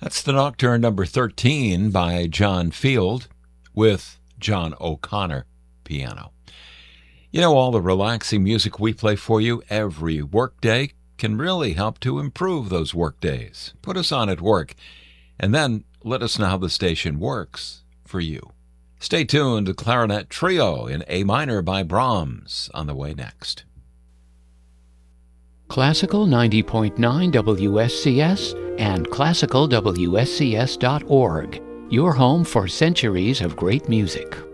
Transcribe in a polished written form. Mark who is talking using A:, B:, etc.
A: That's the Nocturne number 13 by John Field with John O'Connor piano. You know, all the relaxing music we play for you every workday can really help to improve those work days. Put us on at work, and then let us know how the station works for you. Stay tuned to Clarinet Trio in A minor by Brahms on the way next.
B: Classical 90.9 WSCS and classicalwscs.org, your home for centuries of great music.